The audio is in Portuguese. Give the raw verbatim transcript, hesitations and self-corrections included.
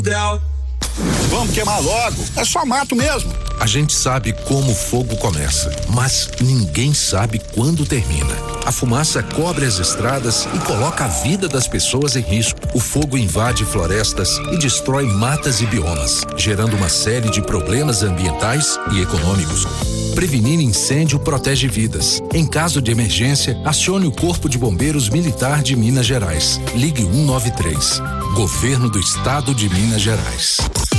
Vamos queimar logo, é só mato mesmo. A gente sabe como o fogo começa, mas ninguém sabe quando termina. A fumaça cobre as estradas e coloca a vida das pessoas em risco. O fogo invade florestas e destrói matas e biomas, gerando uma série de problemas ambientais e econômicos. Prevenir incêndio protege vidas. Em caso de emergência, acione o Corpo de Bombeiros Militar de Minas Gerais. Ligue um nove três. Governo do Estado de Minas Gerais.